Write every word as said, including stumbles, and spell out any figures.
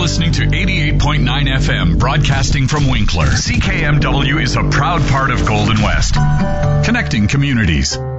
listening to eighty-eight point nine F M, broadcasting from Winkler. C K M W is a proud part of Golden West, connecting communities.